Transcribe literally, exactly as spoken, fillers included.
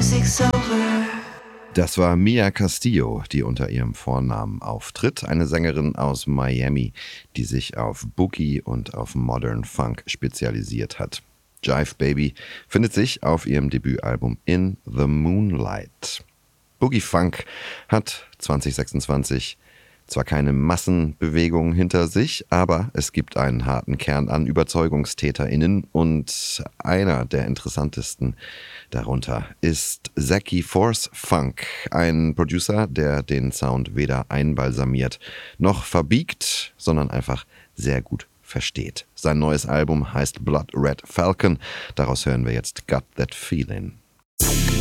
music's over. Das war Mia Castillo, die unter ihrem Vornamen auftritt. Eine Sängerin aus Miami, die sich auf Boogie und auf Modern Funk spezialisiert hat. Jive Baby findet sich auf ihrem Debütalbum In the Moonlight. Boogie Funk hat zwanzig sechsundzwanzig zwar keine Massenbewegung hinter sich, aber es gibt einen harten Kern an ÜberzeugungstäterInnen und einer der interessantesten darunter ist Zaki Force Funk, ein Producer, der den Sound weder einbalsamiert noch verbiegt, sondern einfach sehr gut versteht. Sein neues Album heißt Blood Red Falcon, daraus hören wir jetzt Got That Feeling.